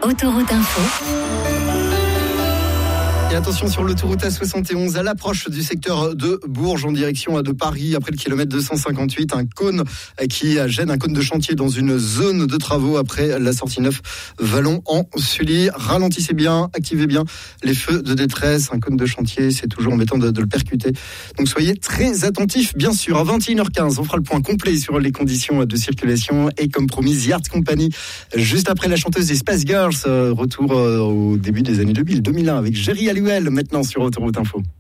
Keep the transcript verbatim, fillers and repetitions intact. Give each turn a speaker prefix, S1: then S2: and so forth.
S1: Autoroute Info.
S2: Et attention sur l'autoroute A soixante et onze, à l'approche du secteur de Bourges en direction de Paris, après le kilomètre deux cent cinquante-huit, un cône qui gêne, un cône de chantier dans une zone de travaux après la sortie neuf Vallon en Sully. Ralentissez bien, activez bien les feux de détresse. Un cône de chantier, c'est toujours embêtant de, de le percuter. Donc soyez très attentifs, bien sûr. À vingt et une heures quinze, on fera le point complet sur les conditions de circulation. Et comme promis, The Art Company, juste après la chanteuse des Spice Girls, retour au début des années deux mille, deux mille un avec Jerry Halliwell, maintenant sur Autoroute Info.